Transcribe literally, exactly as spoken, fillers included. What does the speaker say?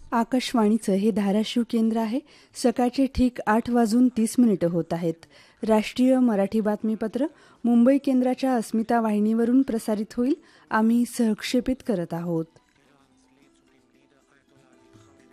आकाशवाणीचं हे धाराशिव केंद्र आहे. सकाळचे ठीक आठ वाजून तीस मिनिटं होत आहेत. राष्ट्रीय मराठी बातमीपत्र मुंबई केंद्राच्या अस्मिता वाहिनीवरून प्रसारित होईल. आम्ही सहक्षेपित करत आहोत.